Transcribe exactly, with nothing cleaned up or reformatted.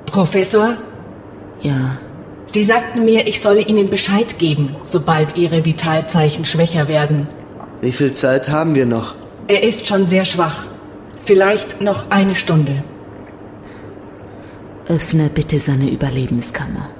Professor? Ja? Sie sagten mir, ich solle Ihnen Bescheid geben, sobald Ihre Vitalzeichen schwächer werden. Wie viel Zeit haben wir noch? Er ist schon sehr schwach. Vielleicht noch eine Stunde. Öffne bitte seine Überlebenskammer.